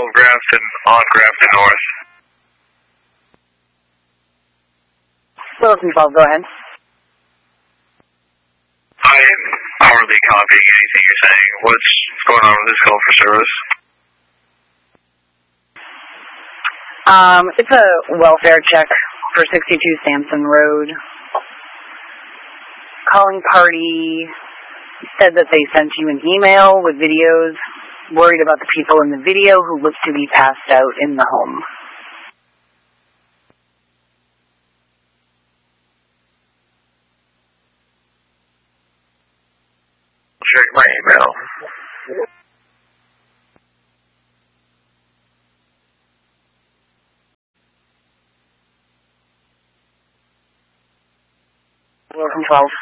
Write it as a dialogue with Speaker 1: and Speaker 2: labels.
Speaker 1: Grafton on Grafton North.
Speaker 2: Wilson 12, go ahead.
Speaker 1: I am hardly copying anything you're saying. What's going on with this call for service?
Speaker 2: It's a welfare check for 62 Sampson Road. Calling party said that they sent you an email with videos, worried about the people in the video who look to be passed out in the home.
Speaker 1: Check my email.
Speaker 2: Welcome 12.